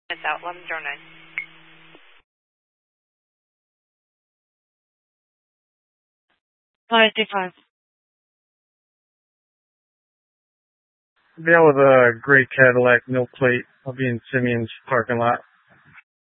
It's out 1109. $5. Be out with a gray Cadillac, no plate. I'll be in Simeon's parking lot.